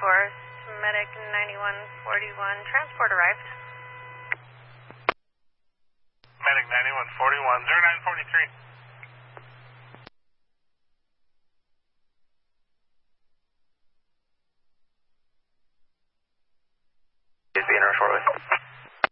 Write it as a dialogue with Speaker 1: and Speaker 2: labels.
Speaker 1: Medic 9141, transport arrived.
Speaker 2: Medic 9141, 0943.
Speaker 3: Just be in her shortly.